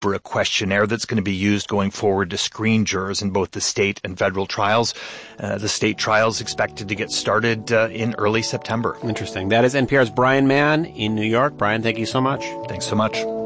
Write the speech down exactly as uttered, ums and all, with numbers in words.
for a questionnaire that's going to be used going forward to screen jurors in both the state and federal trials. Uh, the state trial is expected to get started uh, in early September. Interesting. That is N P R's Brian Mann in New York. Brian, thank you so much. Thanks so much.